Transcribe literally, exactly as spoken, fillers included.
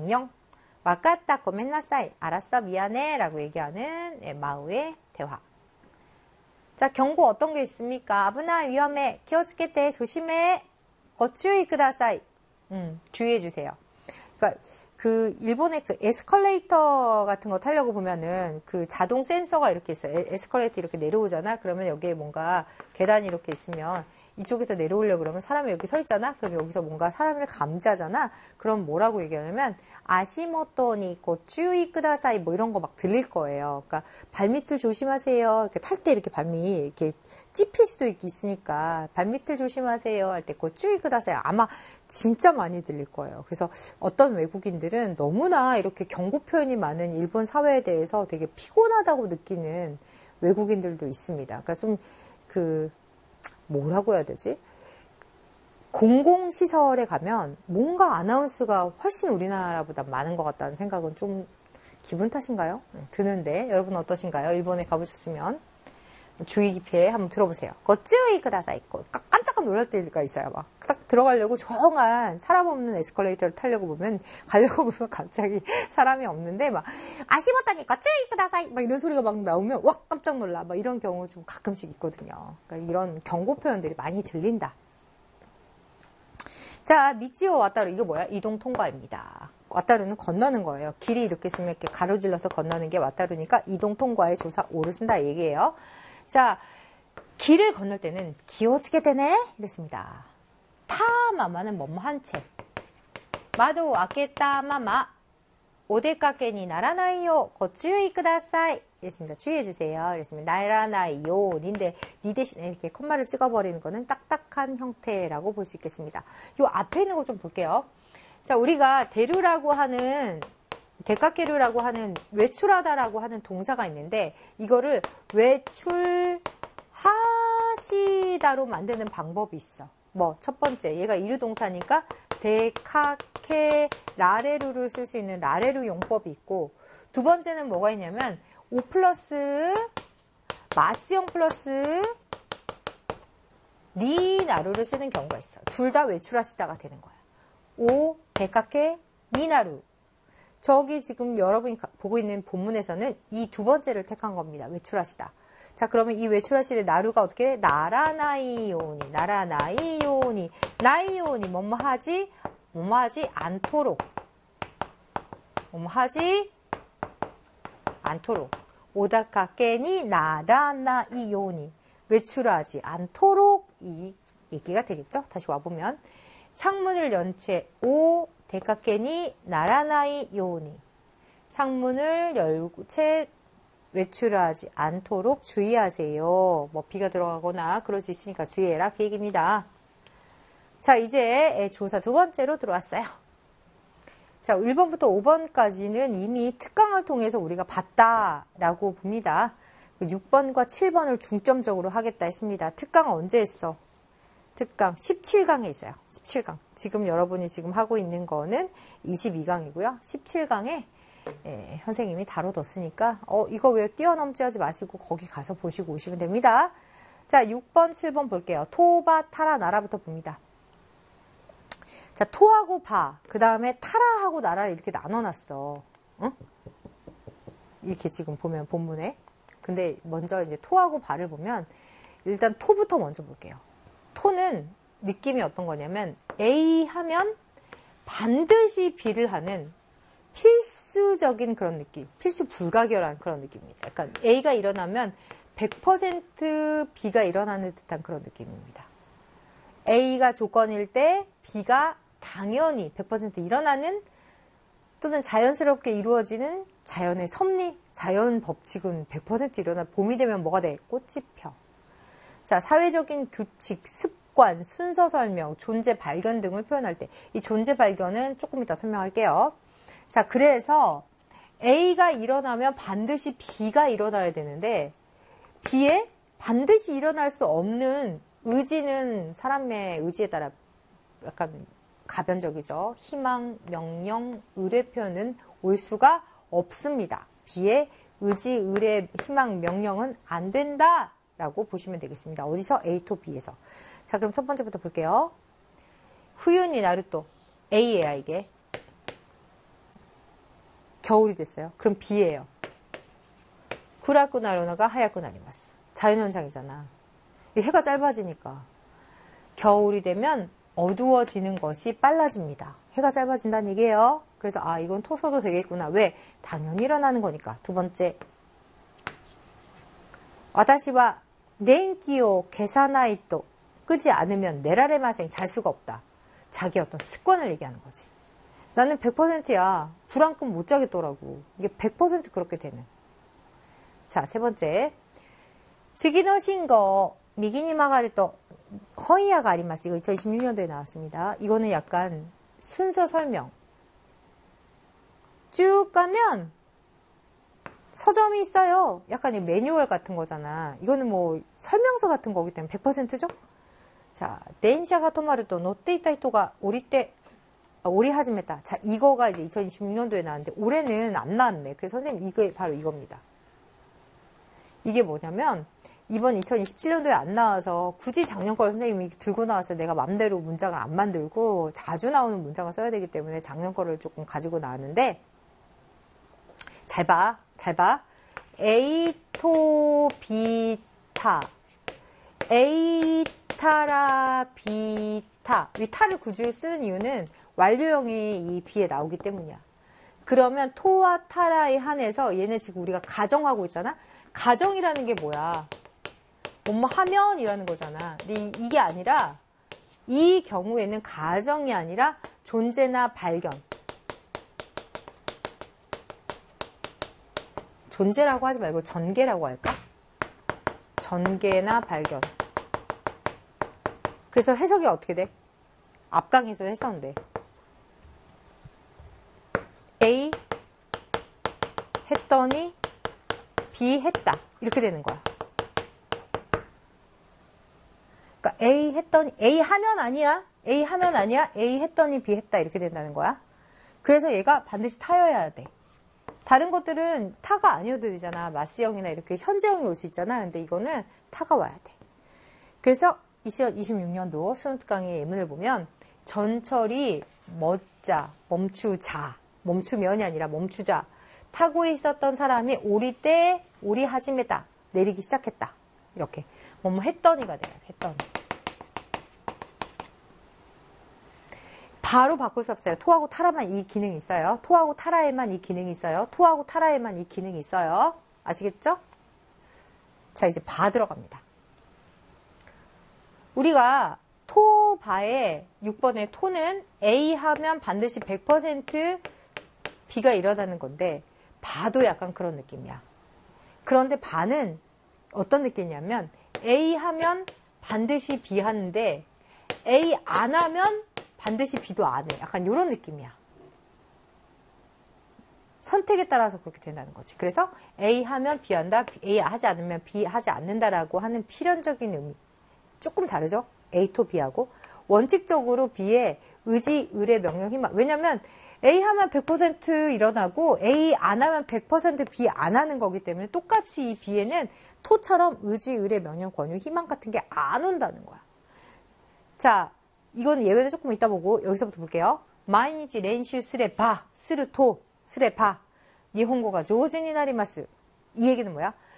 명령. 와카타 고멘나사이. 알았어, 미안해 라고 얘기하는 예, 마우의 대화. 자, 경고 어떤 게 있습니까? 아브나 위험해. 키워츠케테 조심해. 고추이 쿠다사이. 음, 주의해 주세요. 그러니까 그 일본의 그 에스컬레이터 같은 거 타려고 보면은 그 자동 센서가 이렇게 있어요. 에스컬레이터 이렇게 내려오잖아. 그러면 여기에 뭔가 계단이 이렇게 있으면 이쪽에서 내려오려고 그러면 사람이 여기 서 있잖아. 그럼 여기서 뭔가 사람을 감지하잖아. 그럼 뭐라고 얘기하냐면 아시모토니 고추이 쿠다사이 뭐 이런 거 막 들릴 거예요. 그러니까 발밑을 조심하세요. 이렇게 탈 때 이렇게 발밑 이렇게 찝힐 수도 있으니까 발밑을 조심하세요 할 때 고추이 쿠다사이 아마 진짜 많이 들릴 거예요. 그래서 어떤 외국인들은 너무나 이렇게 경고 표현이 많은 일본 사회에 대해서 되게 피곤하다고 느끼는 외국인들도 있습니다. 그러니까 좀 그 뭐라고 해야 되지? 공공시설에 가면 뭔가 아나운스가 훨씬 우리나라보다 많은 것 같다는 생각은 좀 기분 탓인가요? 드는데 여러분 어떠신가요? 일본에 가보셨으면 주의 깊게 한번 들어보세요. 고추이 쿠다사이. 깜짝 놀랄 때가 있어요. 막 딱 들어가려고 조용한 사람 없는 에스컬레이터를 타려고 보면 가려고 보면 갑자기 사람이 없는데 막 아시모토니 고추이 쿠다사이 막 이런 소리가 막 나오면 와 깜짝 놀라. 막 이런 경우 좀 가끔씩 있거든요. 그러니까 이런 경고 표현들이 많이 들린다. 자, 미치오 와타루 이거 뭐야? 이동 통과입니다. 와타루는 건너는 거예요. 길이 이렇게 있으면 이렇게 가로질러서 건너는 게 와타루니까 이동 통과의 조사 오를 쓴다 얘기예요. 자, 길을 건널 때는 기어치게 되네 이랬습니다. 타마마는 뭐뭐 한 채. 마도 아케타 마마 오데카케니 나라나이요 고추이 쿠다사이 이랬습니다. 주의해 주세요. 이랬습니다. 나라나이요 인데 니 대신에 이렇게 콤마를 찍어버리는 거는 딱딱한 형태라고 볼 수 있겠습니다. 요 앞에 있는 거 좀 볼게요. 자, 우리가 데루라고 하는 데카케루라고 하는 외출하다라고 하는 동사가 있는데 이거를 외출하시다로 만드는 방법이 있어. 뭐 첫 번째 얘가 이르동사니까 데카케 라레루를 쓸 수 있는 라레루 용법이 있고 두 번째는 뭐가 있냐면 오 플러스 마스형 플러스 니 나루를 쓰는 경우가 있어. 둘 다 외출하시다가 되는 거야. 오 데카케 니 나루. 저기 지금 여러분이 보고 있는 본문에서는 이 두 번째를 택한 겁니다. 외출하시다. 자, 그러면 이 외출하시되 나루가 어떻게 돼? 나라나이오니, 나라나이오니, 나이오니, 뭐뭐 하지? 뭐뭐 하지 않도록. 뭐뭐 하지 않도록. 오다카케니 나라나이오니. 외출하지 않도록 이 얘기가 되겠죠? 다시 와보면. 창문을 연 채 오 데카케니 나라나이 요니. 창문을 열고 채 외출하지 않도록 주의하세요. 뭐 비가 들어가거나 그럴 수 있으니까 주의해라 그 얘기입니다. 자, 이제 조사 두 번째로 들어왔어요. 자, 일 번부터 오 번까지는 이미 특강을 통해서 우리가 봤다라고 봅니다. 육 번과 칠 번을 중점적으로 하겠다 했습니다. 특강은 언제 했어? 특강 십칠 강에 있어요. 십칠 강. 지금 여러분이 지금 하고 있는 거는 이십이 강이고요. 십칠 강에 예, 선생님이 다뤄뒀으니까 어 이거 왜 뛰어넘지 하지 마시고 거기 가서 보시고 오시면 됩니다. 자, 육 번, 칠 번 볼게요. 토바, 타라, 나라부터 봅니다. 자, 토하고 바, 그 다음에 타라하고 나라 이렇게 나눠놨어. 응? 이렇게 지금 보면 본문에. 근데 먼저 이제 토하고 바를 보면 일단 토부터 먼저 볼게요. 토는 느낌이 어떤 거냐면 A 하면 반드시 B를 하는 필수적인 그런 느낌, 필수 불가결한 그런 느낌입니다. 약간 A가 일어나면 백 퍼센트 B가 일어나는 듯한 그런 느낌입니다. A가 조건일 때 B가 당연히 백 퍼센트 일어나는 또는 자연스럽게 이루어지는 자연의 섭리, 자연 법칙은 백 퍼센트 일어나. 봄이 되면 뭐가 돼? 꽃이 펴. 자, 사회적인 규칙, 습관, 순서 설명, 존재 발견 등을 표현할 때 이 존재 발견은 조금 이따 설명할게요. 자, 그래서 A가 일어나면 반드시 B가 일어나야 되는데 B에 반드시 일어날 수 없는 의지는 사람의 의지에 따라 약간 가변적이죠. 희망, 명령, 의뢰 표현은 올 수가 없습니다. B의 의지, 의뢰, 희망, 명령은 안 된다 라고 보시면 되겠습니다. 어디서? A to B에서. 자, 그럼 첫 번째부터 볼게요. 후윤이 나루토 A예요, 이게. 겨울이 됐어요. 그럼 비예요. 구라쿠 나루나가 하야쿠 나리마스. 자연현상이잖아. 해가 짧아지니까. 겨울이 되면 어두워지는 것이 빨라집니다. 해가 짧아진다는 얘기예요. 그래서 아 이건 토서도 되겠구나. 왜? 당연히 일어나는 거니까. 두 번째. 와다시와 덴키오 계사나이토 끄지 않으면 내라레마생 잘 수가 없다. 자기 어떤 습관을 얘기하는 거지. 나는 백 퍼센트야. 불 안 끄면 못 자겠더라고. 이게 백 퍼센트 그렇게 되는. 자, 세 번째. 즈기노 신고 미기니 마가리또 허이야가 아리마스. 이거 이천이십육 년도에 나왔습니다. 이거는 약간 순서 설명. 쭉 가면 서점이 있어요. 약간 이 매뉴얼 같은 거잖아. 이거는 뭐 설명서 같은 거기 때문에 백 퍼센트죠? 자, 덴샤가 토마르도 노테이타 히토가 오리때 오리 하지메다. 자, 이거가 이제 이천이십육 년도에 나왔는데 올해는 안 나왔네. 그래서 선생님 이게 바로 이겁니다. 이게 뭐냐면 이번 이천이십칠 년도에 안 나와서 굳이 작년 걸 선생님이 들고 나와서 내가 맘대로 문장을 안 만들고 자주 나오는 문장을 써야 되기 때문에 작년 거를 조금 가지고 나왔는데 잘 봐. 잘 봐. 에이토비타. 에이타라 비타. 이 타를 구주에 쓰는 이유는 완료형이 이 비에 나오기 때문이야. 그러면 토와 타라에 한해서 얘네 지금 우리가 가정하고 있잖아. 가정이라는 게 뭐야? 뭐뭐 하면이라는 거잖아. 근데 이게 아니라 이 경우에는 가정이 아니라 존재나 발견. 존재라고 하지 말고 전개라고 할까? 전개나 발견. 그래서 해석이 어떻게 돼? 앞강에서 했었는데 A 했더니 B 했다. 이렇게 되는 거야. 그러니까 A 했더니 A 하면 아니야. A 하면 아니야. A 했더니 B 했다. 이렇게 된다는 거야. 그래서 얘가 반드시 타여야 돼. 다른 것들은 타가 아니어도 되잖아. 마스형이나 이렇게 현재형이 올 수 있잖아. 근데 이거는 타가 와야 돼. 그래서 이천이십육 년도 수능 강의 예문을 보면 전철이 멎자, 멈추자, 멈추면이 아니라 멈추자. 타고 있었던 사람이 오리 때 오리 하지메다. 내리기 시작했다. 이렇게 뭐뭐 했더니가 돼요. 했더니. 바로 바꿀 수 없어요. 토하고 타라만 이 기능이 있어요. 토하고 타라에만 이 기능이 있어요. 토하고 타라에만 이 기능이 있어요. 아시겠죠? 자, 이제 바 들어갑니다. 우리가 토, 바에 육 번의 토는 A 하면 반드시 백 퍼센트 B가 일어나는 건데 바도 약간 그런 느낌이야. 그런데 바는 어떤 느낌이냐면 A 하면 반드시 B 하는데 A 안 하면 반드시 B도 안 해. 약간 이런 느낌이야. 선택에 따라서 그렇게 된다는 거지. 그래서 A 하면 B 한다, A 하지 않으면 B 하지 않는다라고 하는 필연적인 의미. 조금 다르죠? A 토 B하고. 원칙적으로 B의 의지, 의뢰, 명령, 희망. 왜냐면 A 하면 백 퍼센트 일어나고 A 안 하면 백 퍼센트 B 안 하는 거기 때문에 똑같이 이 B에는 토처럼 의지, 의뢰, 명령, 권유, 희망 같은 게 안 온다는 거야. 자, 이건 예외는 조금 이따 보고 여기서부터 볼게요. 마이니치 렌슈 스레 바, 스르 토, 스레 바. 니혼고가 조진이 나리마스. 이 얘기는 뭐야?